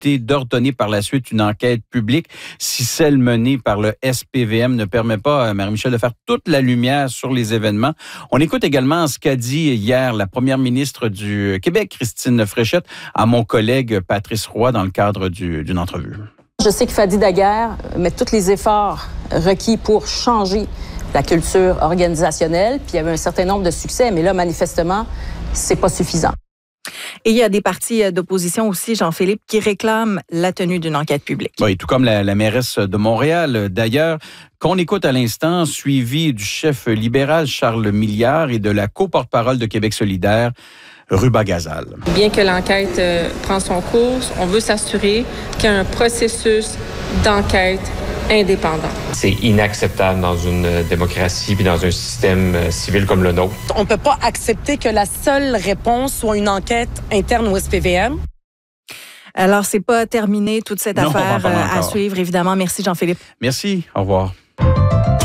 possibilité d'ordonner par la suite une enquête publique si celle menée par le SPVM ne permet pas, Marie-Michel, de faire toute la lumière sur les événements. On écoute également ce qu'a dit hier la première ministre du Québec, Christine Fréchette, à mon collègue Patrice Roy dans le cadre d'une entrevue. Je sais que Fadi Daguerre met tous les efforts requis pour changer la culture organisationnelle, puis il y avait un certain nombre de succès, mais là, manifestement, c'est pas suffisant. Et il y a des partis d'opposition aussi, Jean-Philippe, qui réclament la tenue d'une enquête publique. Oui, tout comme la mairesse de Montréal, d'ailleurs, qu'on écoute à l'instant, suivi du chef libéral Charles Milliard et de la co-porte-parole de Québec solidaire, Ruba Gazal. Bien que l'enquête prend son cours, on veut s'assurer qu'il y a un processus d'enquête indépendant. C'est inacceptable dans une démocratie puis dans un système civil comme le nôtre. On ne peut pas accepter que la seule réponse soit une enquête interne au SPVM. Alors, c'est pas terminé toute cette affaire à suivre, évidemment. Merci, Jean-Philippe. Merci. Au revoir.